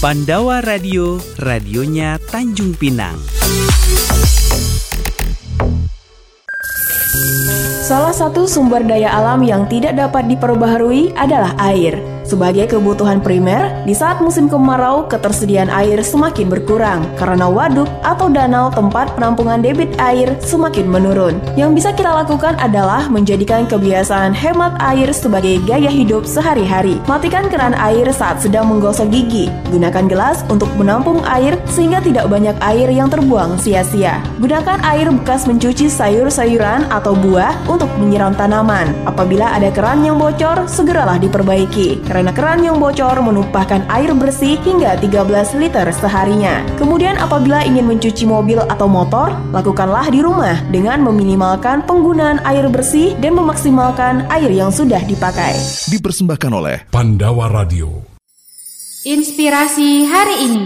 Pandawa Radio, radionya Tanjung Pinang. Salah satu sumber daya alam yang tidak dapat diperbaharui adalah air. Sebagai kebutuhan primer, di saat musim kemarau, ketersediaan air semakin berkurang karena waduk atau danau tempat penampungan debit air semakin menurun. Yang bisa kita lakukan adalah menjadikan kebiasaan hemat air sebagai gaya hidup sehari-hari. Matikan keran air saat sedang menggosok gigi. Gunakan gelas untuk menampung air sehingga tidak banyak air yang terbuang sia-sia. Gunakan air bekas mencuci sayur-sayuran atau buah untuk menyiram tanaman. Apabila ada keran yang bocor, segeralah diperbaiki. Karena keran yang bocor menumpahkan air bersih hingga 13 liter seharinya. Kemudian apabila ingin mencuci mobil atau motor, lakukanlah di rumah dengan meminimalkan penggunaan air bersih dan memaksimalkan air yang sudah dipakai. Dipersembahkan oleh Pandawa Radio. Inspirasi hari ini.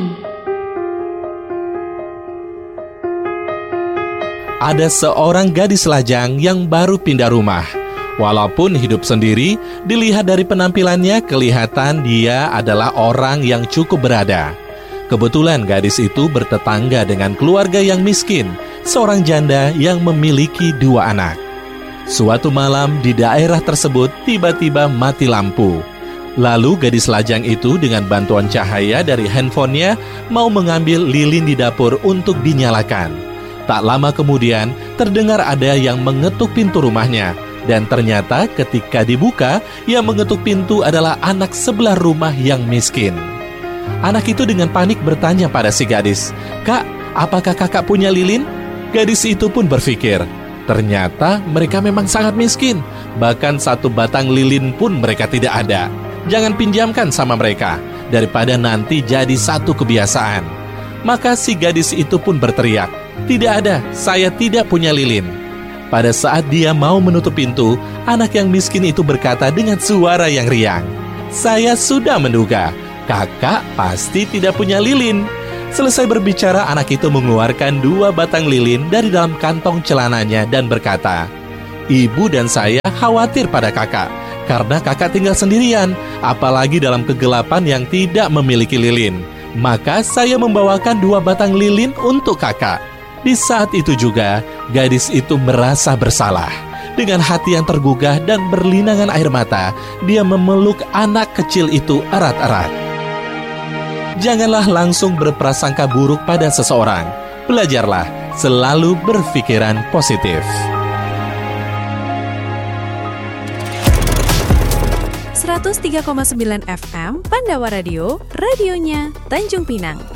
Ada seorang gadis lajang yang baru pindah rumah. Walaupun hidup sendiri, dilihat dari penampilannya kelihatan dia adalah orang yang cukup berada. Kebetulan gadis itu bertetangga dengan keluarga yang miskin, seorang janda yang memiliki 2 anak. Suatu malam di daerah tersebut tiba-tiba mati lampu. Lalu gadis lajang itu dengan bantuan cahaya dari handphonenya mau mengambil lilin di dapur untuk dinyalakan. Tak lama kemudian terdengar ada yang mengetuk pintu rumahnya. Dan ternyata ketika dibuka, yang mengetuk pintu adalah anak sebelah rumah yang miskin. Anak itu dengan panik bertanya pada si gadis, "Kak, apakah kakak punya lilin?" Gadis itu pun berpikir, ternyata mereka memang sangat miskin. Bahkan 1 batang lilin pun mereka tidak ada. Jangan pinjamkan sama mereka, daripada nanti jadi satu kebiasaan. Maka si gadis itu pun berteriak, "Tidak ada, saya tidak punya lilin." Pada saat dia mau menutup pintu, anak yang miskin itu berkata dengan suara yang riang, "Saya sudah menduga, kakak pasti tidak punya lilin." Selesai berbicara, anak itu mengeluarkan 2 batang lilin dari dalam kantong celananya dan berkata, "Ibu dan saya khawatir pada kakak, karena kakak tinggal sendirian, apalagi dalam kegelapan yang tidak memiliki lilin. Maka saya membawakan 2 batang lilin untuk kakak." Di saat itu juga, gadis itu merasa bersalah. Dengan hati yang tergugah dan berlinangan air mata, dia memeluk anak kecil itu erat-erat. Janganlah langsung berprasangka buruk pada seseorang. Belajarlah selalu berpikiran positif. 103,9 FM Pandawa Radio, radionya Tanjung Pinang.